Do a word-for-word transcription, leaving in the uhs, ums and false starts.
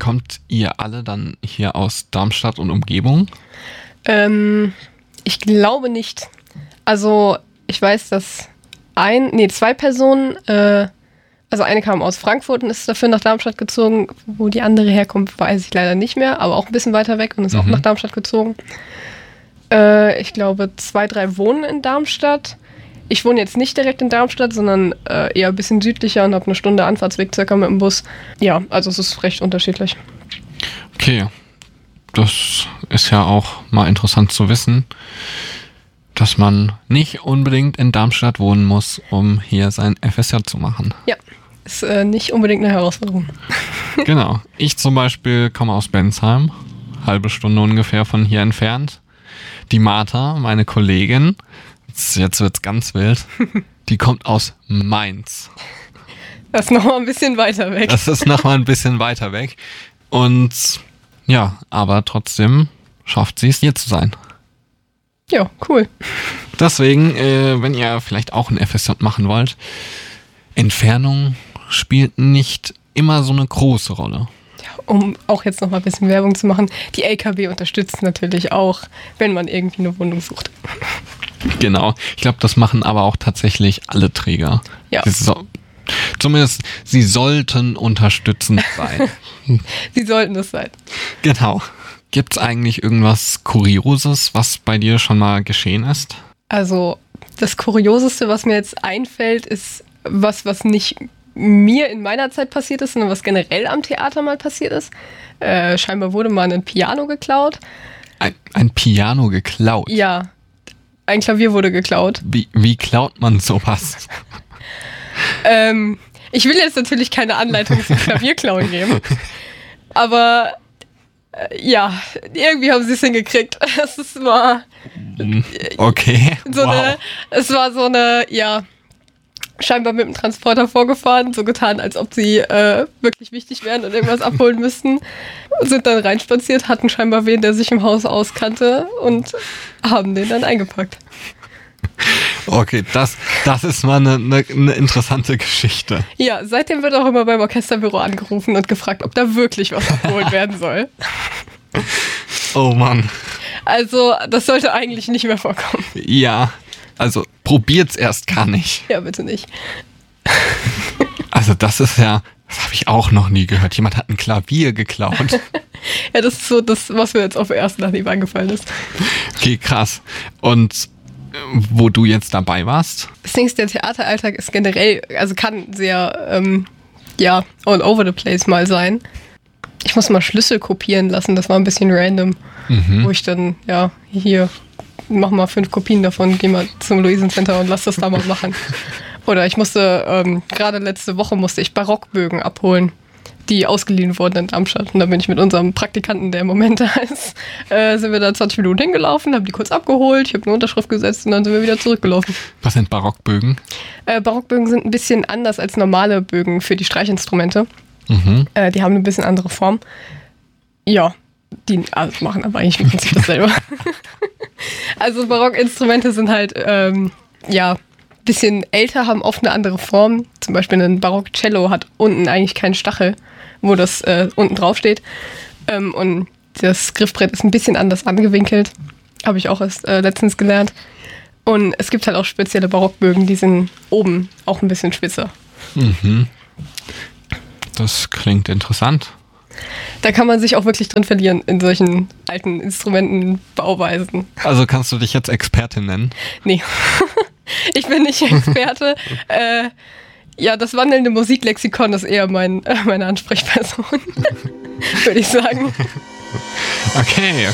kommt ihr alle dann hier aus Darmstadt und Umgebung? Ähm, ich glaube nicht. Also ich weiß, dass ein, nee, zwei Personen, äh, also eine kam aus Frankfurt und ist dafür nach Darmstadt gezogen. Wo die andere herkommt, weiß ich leider nicht mehr, aber auch ein bisschen weiter weg und ist mhm. auch nach Darmstadt gezogen. Äh, ich glaube, zwei, drei wohnen in Darmstadt. Ich wohne jetzt nicht direkt in Darmstadt, sondern äh, eher ein bisschen südlicher und habe eine Stunde Anfahrtsweg circa mit dem Bus. Ja, also es ist recht unterschiedlich. Okay, das ist ja auch mal interessant zu wissen, dass man nicht unbedingt in Darmstadt wohnen muss, um hier sein F S J zu machen. Ja, ist äh, nicht unbedingt eine Herausforderung. Genau, ich zum Beispiel komme aus Bensheim, halbe Stunde ungefähr von hier entfernt. Die Martha, meine Kollegin, jetzt wird's ganz wild, die kommt aus Mainz. Das ist nochmal ein bisschen weiter weg. Das ist nochmal ein bisschen weiter weg. Und ja, aber trotzdem schafft sie es, hier zu sein. Ja, cool. Deswegen, äh, wenn ihr vielleicht auch ein F S J machen wollt, Entfernung spielt nicht immer so eine große Rolle. Ja, um auch jetzt noch mal ein bisschen Werbung zu machen, die L K W unterstützt natürlich auch, wenn man irgendwie eine Wohnung sucht. Genau. Ich glaube, das machen aber auch tatsächlich alle Träger. Ja. So, zumindest, sie sollten unterstützend sein. Sie sollten es sein. Genau. Gibt es eigentlich irgendwas Kurioses, was bei dir schon mal geschehen ist? Also, das Kurioseste, was mir jetzt einfällt, ist was, was nicht mir in meiner Zeit passiert ist, sondern was generell am Theater mal passiert ist. Äh, scheinbar wurde mal ein Piano geklaut. Ein, ein Piano geklaut? Ja. Ein Klavier wurde geklaut. Wie, wie klaut man sowas? ähm, ich will jetzt natürlich keine Anleitung zum Klavierklauen geben. Aber äh, ja, irgendwie haben sie es hingekriegt. Es ist, war okay. So wow. eine, es war so eine, ja, scheinbar mit dem Transporter vorgefahren, so getan, als ob sie äh, wirklich wichtig wären und irgendwas abholen müssten. Sind dann reinspaziert, hatten scheinbar wen, der sich im Haus auskannte und haben den dann eingepackt. Okay, das, das ist mal eine, eine, eine interessante Geschichte. Ja, seitdem wird auch immer beim Orchesterbüro angerufen und gefragt, ob da wirklich was abgeholt werden soll. Oh Mann. Also, das sollte eigentlich nicht mehr vorkommen. Ja, also probiert's erst gar nicht. Ja, bitte nicht. Also das ist ja, das habe ich auch noch nie gehört. Jemand hat ein Klavier geklaut. Ja, das ist so das, was mir jetzt auf den ersten Anhieb eingefallen ist. Okay, krass. Und wo du jetzt dabei warst? Das Ding ist, der Theateralltag ist generell, also kann sehr, ähm, ja, all over the place mal sein. Ich muss mal Schlüssel kopieren lassen, das war ein bisschen random. Mhm. Wo ich dann, ja, hier, mach mal fünf Kopien davon, geh mal zum Luisencenter und lass das da mal machen. Oder ich musste, ähm, gerade letzte Woche musste ich Barockbögen abholen, die ausgeliehen wurden in Darmstadt. Und da bin ich mit unserem Praktikanten, der im Moment da ist, äh, sind wir da zwanzig Minuten hingelaufen, haben die kurz abgeholt, ich habe eine Unterschrift gesetzt und dann sind wir wieder zurückgelaufen. Was sind Barockbögen? Äh, Barockbögen sind ein bisschen anders als normale Bögen für die Streichinstrumente. Mhm. Äh, die haben eine bisschen andere Form. Ja, die also machen aber eigentlich im Prinzip dasselbe. Also Barockinstrumente sind halt, ähm, ja, ein bisschen älter, haben oft eine andere Form. Zum Beispiel ein Barock-Cello hat unten eigentlich keinen Stachel, wo das äh, unten drauf steht. Ähm, und das Griffbrett ist ein bisschen anders angewinkelt. Habe ich auch erst äh, letztens gelernt. Und es gibt halt auch spezielle Barockbögen, die sind oben auch ein bisschen spitzer. Mhm. Das klingt interessant. Da kann man sich auch wirklich drin verlieren in solchen alten Instrumentenbauweisen. Also kannst du dich jetzt Expertin nennen? Nee, ich bin nicht Experte. äh, ja, das wandelnde Musiklexikon ist eher mein, äh, meine Ansprechperson, würde ich sagen. Okay.